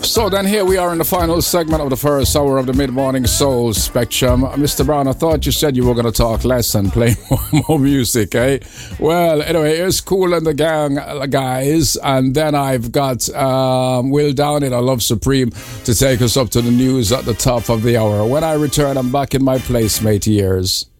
So then here we are in the final segment of the first hour of the Mid-Morning Soul Spectrum. Mr. Brown, I thought you said you were going to talk less and play more music, eh? Well, anyway, here's Kool and the Gang, guys. And then I've got Will Downing, I Love Supreme, to take us up to the news at the top of the hour. When I return, I'm back in my place, mate, years.